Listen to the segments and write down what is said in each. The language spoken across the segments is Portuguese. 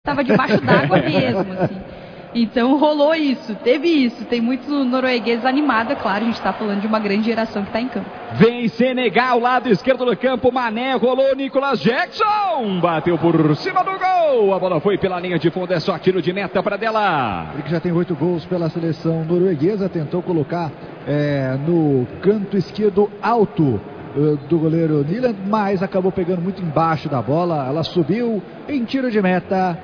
Estava debaixo d'água mesmo, assim. Então rolou isso, teve isso. Tem muitos noruegueses animados, é claro, a gente está falando de uma grande geração que está em campo. Vem Senegal, lado esquerdo do campo, Mané, rolou Nicolas Jackson, bateu por cima do gol, a bola foi pela linha de fundo, é só tiro de meta para dela. Ele que já tem 8 gols pela seleção norueguesa, tentou colocar no canto esquerdo alto do goleiro Nyland, mas acabou pegando muito embaixo da bola, ela subiu em tiro de meta.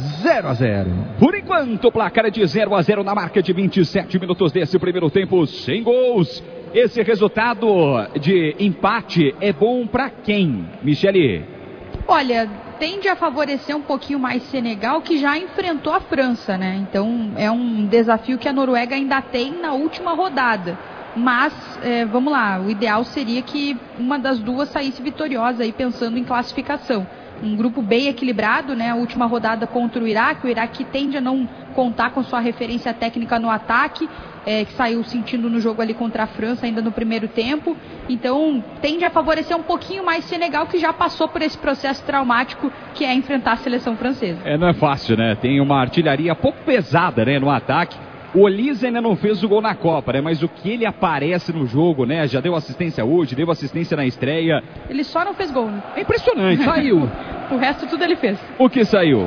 0-0. Por enquanto, o placar é de 0-0 na marca de 27 minutos desse primeiro tempo, sem gols. Esse resultado de empate é bom para quem, Michele? Olha, tende a favorecer um pouquinho mais Senegal, que já enfrentou a França, né? Então é um desafio que a Noruega ainda tem na última rodada. Mas, vamos lá, o ideal seria que uma das duas saísse vitoriosa aí, pensando em classificação. Um grupo bem equilibrado, né? A última rodada contra o Iraque tende a não contar com sua referência técnica no ataque, que saiu sentindo no jogo ali contra a França ainda no primeiro tempo. Então tende a favorecer um pouquinho mais Senegal, que já passou por esse processo traumático que é enfrentar a seleção francesa. Não é fácil, né? Tem uma artilharia pouco pesada, né, no ataque. O Olise ainda não fez o gol na Copa, né? Mas o que ele aparece no jogo, né? Já deu assistência hoje, deu assistência na estreia. Ele só não fez gol, né? É impressionante. Saiu. O resto tudo ele fez. O que saiu?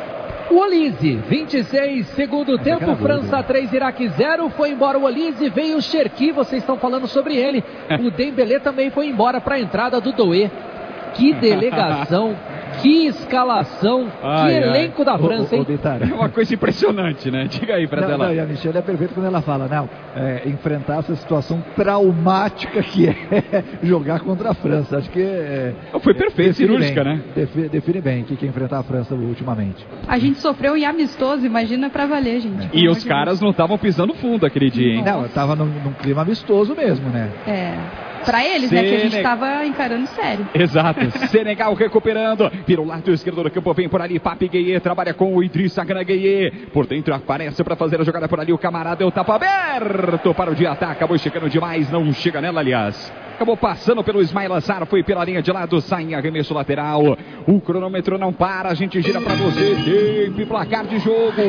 O Olise, 26, segundo tempo, França 3, Iraque 0, foi embora o Olise, veio o Cherki, vocês estão falando sobre ele. O Dembélé também foi embora para a entrada do Doué. Que delegação, que escalação, que elenco da França, hein? É uma coisa impressionante, né? Diga aí pra ela. E a Michelle é perfeita quando ela fala, enfrentar essa situação traumática que é jogar contra a França. Acho que foi perfeito, cirúrgica, bem, né? Define bem o que é enfrentar a França ultimamente. A gente sofreu em amistoso, imagina pra valer, gente. E os caras não estavam pisando fundo aquele dia, hein? Não, tava num clima amistoso mesmo, né? Pra eles, né, que a gente estava encarando sério. Exato. Senegal recuperando. Pelo lado esquerdo do campo, vem por ali Pape Gueye, trabalha com o Idrissa Gana Gueye. Por dentro aparece para fazer a jogada por ali. O camarada, o tapa aberto para o de ataque. Acabou chegando demais, não chega nela, aliás. Acabou passando pelo Ismail Assar, foi pela linha de lado, sai em arremesso lateral. O cronômetro não para, a gente gira para você. Tempo e placar de jogo.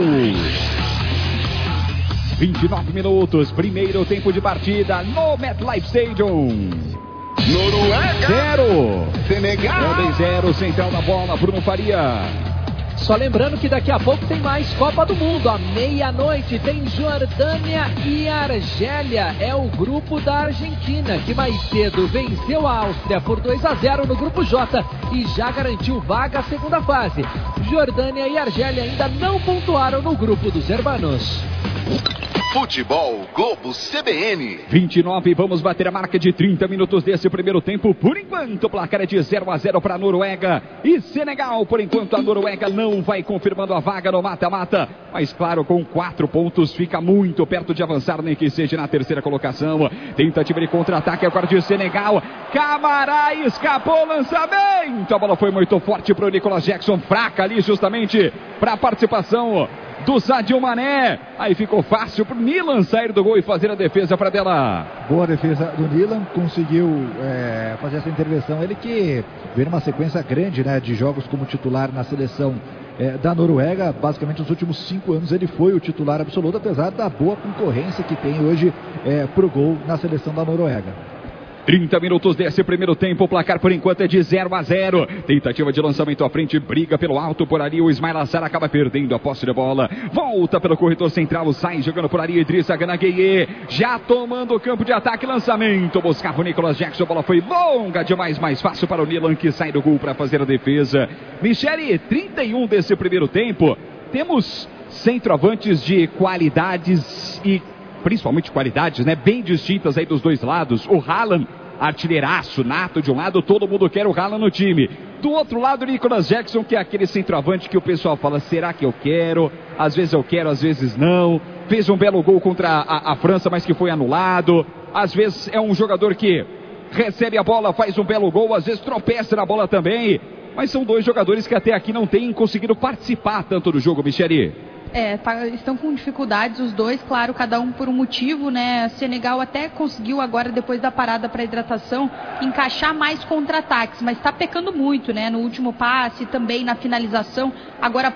29 minutos, primeiro tempo de partida no MetLife Stadium. Noruega 0, Senegal também 0, central da bola, Bruno Faria. Só lembrando que daqui a pouco tem mais Copa do Mundo. À meia-noite tem Jordânia e Argélia. É o grupo da Argentina, que mais cedo venceu a Áustria por 2-0 no grupo J e já garantiu vaga à segunda fase. Jordânia e Argélia ainda não pontuaram no grupo dos hermanos. Futebol Globo CBN. 29, vamos bater a marca de 30 minutos desse primeiro tempo. Por enquanto, o placar é de 0-0 para a Noruega e Senegal. Por enquanto, a Noruega não vai confirmando a vaga no mata-mata. Mas, claro, com 4 pontos, fica muito perto de avançar, nem que seja na terceira colocação. Tentativa de contra-ataque agora de Senegal. Camará escapou o lançamento. A bola foi muito forte para o Nicolas Jackson. Fraca ali, justamente, para a participação do Sadio Mané. Aí ficou fácil pro Nilan sair do gol e fazer a defesa para dela. Boa defesa do Nilan, conseguiu fazer essa intervenção. Ele que veio numa sequência grande, né, de jogos como titular na seleção da Noruega. Basicamente nos últimos 5 anos ele foi o titular absoluto, apesar da boa concorrência que tem hoje pro gol na seleção da Noruega. 30 minutos desse primeiro tempo, o placar por enquanto é de 0-0. Tentativa de lançamento à frente, briga pelo alto por ali, o Ismail Assar acaba perdendo a posse de bola. Volta pelo corredor central, sai jogando por ali, Idrissa Gana Gueye, já tomando o campo de ataque, lançamento, buscava o Nicolas Jackson, a bola foi longa demais, mais fácil para o Nilan, que sai do gol para fazer a defesa. Michele, 31 desse primeiro tempo, temos centroavantes de qualidades e principalmente qualidades, né, bem distintas aí dos dois lados. O Haaland, artilheiraço, nato de um lado, todo mundo quer o Haaland no time. Do outro lado, o Nicolas Jackson, que é aquele centroavante que o pessoal fala, será que eu quero? Às vezes eu quero, às vezes não. Fez um belo gol contra a França, mas que foi anulado. Às vezes é um jogador que recebe a bola, faz um belo gol, às vezes tropeça na bola também. Mas são dois jogadores que até aqui não têm conseguido participar tanto do jogo, Michele. Estão com dificuldades os dois, claro, cada um por um motivo, né? Senegal até conseguiu agora, depois da parada para hidratação, encaixar mais contra-ataques, mas está pecando muito, né? No último passe, também na finalização. Agora